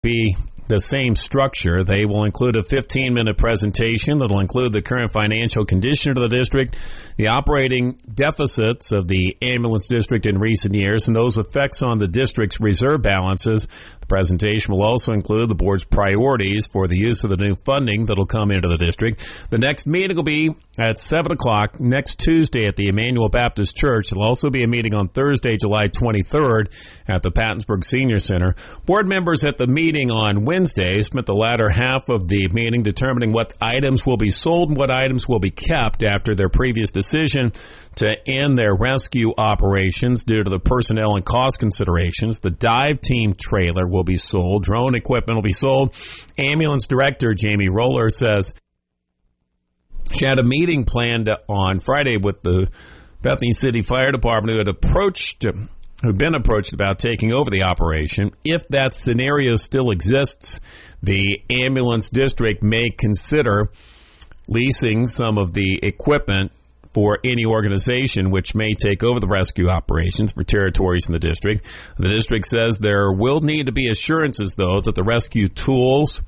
be the same structure. They will include a 15-minute presentation that will include the current financial condition of the district, the operating deficits of the ambulance district in recent years, and those effects on the district's reserve balances. The presentation will also include the board's priorities for the use of the new funding that will come into the district. The next meeting will be at 7 o'clock next Tuesday at the Emmanuel Baptist Church. There will also be a meeting on Thursday, July 23rd at the Pattonsburg Senior Center. Board members at the meeting on Wednesday spent the latter half of the meeting determining what items will be sold and what items will be kept after their previous decision to end their rescue operations due to the personnel and cost considerations. The dive team trailer will be sold. Drone equipment will be sold. Ambulance director Jamie Roller says she had a meeting planned on Friday with the Bethany City Fire Department who'd been approached about taking over the operation. If that scenario still exists, the ambulance district may consider leasing some of the equipment for any organization which may take over the rescue operations for territories in the district. The district says there will need to be assurances, though, that the rescue tools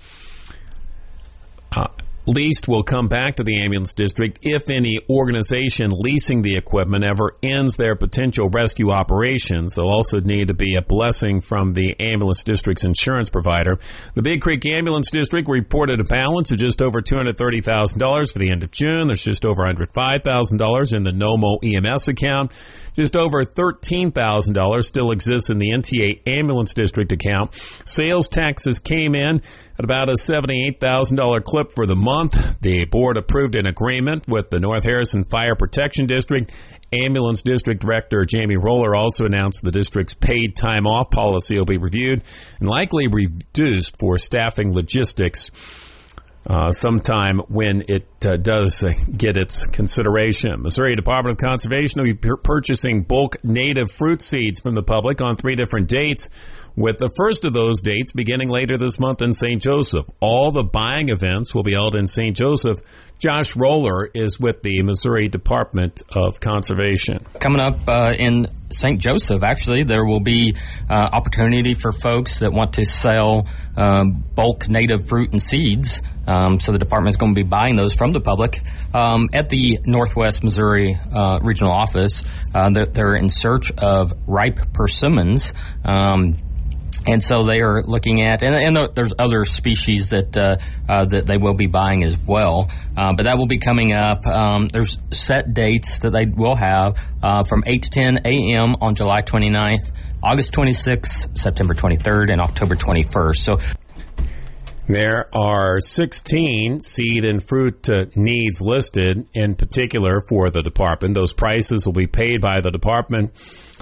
leased will come back to the ambulance district if any organization leasing the equipment ever ends their potential rescue operations. There'll also need to be a blessing from the ambulance district's insurance provider. The Big Creek Ambulance District reported a balance of just over $230,000 for the end of June. There's just over $105,000 in the NOMO EMS account. Just over $13,000 still exists in the NTA Ambulance District account. Sales taxes came in at about a $78,000 clip for the month. The board approved an agreement with the North Harrison Fire Protection District. Ambulance District Director Jamie Roller also announced the district's paid time off policy will be reviewed and likely reduced for staffing logistics sometime when it does get its consideration. Missouri Department of Conservation will be purchasing bulk native fruit seeds from the public on 3 different dates, with the first of those dates beginning later this month in St. Joseph. All the buying events will be held in St. Joseph. Josh Roller is with the Missouri Department of Conservation. Coming up in St. Joseph, actually, there will be opportunity for folks that want to sell bulk native fruit and seeds. So the department is going to be buying those from the public at the Northwest Missouri Regional Office. They're in search of ripe persimmons. And so they are looking at, and there's other species that they will be buying as well. But that will be coming up. There's set dates that they will have from 8 to 10 a.m. on July 29th, August 26th, September 23rd, and October 21st. So there are 16 seed and fruit needs listed in particular for the department. Those prices will be paid by the department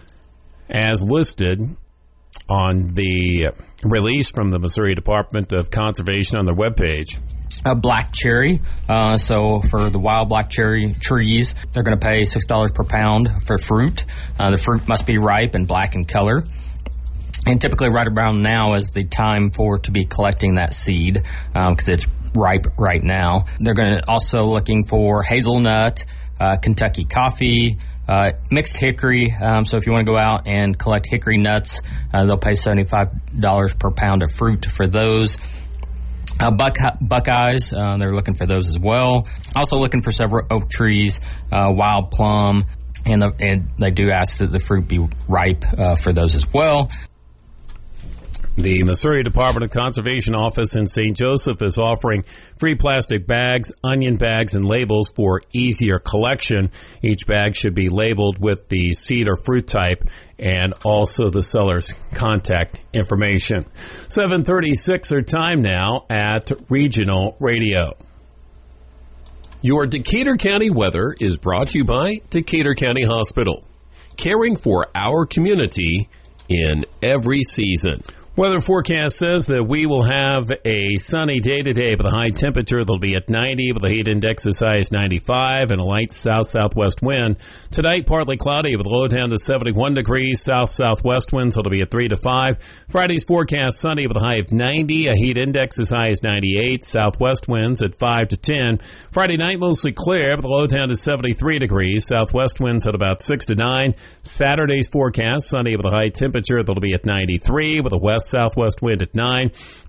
as listed on the release from the Missouri Department of Conservation on their webpage. A black cherry. So for the wild black cherry trees, they're going to pay $6 per pound for fruit. The fruit must be ripe and black in color. And typically right around now is the time to be collecting that seed because it's ripe right now. They're going to also looking for hazelnut, Kentucky coffee, mixed hickory. So if you want to go out and collect hickory nuts, they'll pay $75 per pound of fruit for those. Buckeyes, they're looking for those as well. Also looking for several oak trees, wild plum, and they do ask that the fruit be ripe for those as well. The Missouri Department of Conservation office in St. Joseph is offering free plastic bags, onion bags, and labels for easier collection. Each bag should be labeled with the seed or fruit type and also the seller's contact information. 7:36 our time now at Regional Radio. Your Decatur County weather is brought to you by Decatur County Hospital, caring for our community in every season. Weather forecast says that we will have a sunny day today with a high temperature that'll be at 90 with a heat index as high as 95 and a light south-southwest wind. Tonight, partly cloudy with a low down to 71 degrees, south-southwest winds that'll be at 3 to 5. Friday's forecast sunny with a high of 90, a heat index as high as 98, southwest winds at 5 to 10. Friday night mostly clear with a low down to 73 degrees, southwest winds at about 6 to 9. Saturday's forecast sunny with a high temperature that'll be at 93 with a west-southwest wind at 9.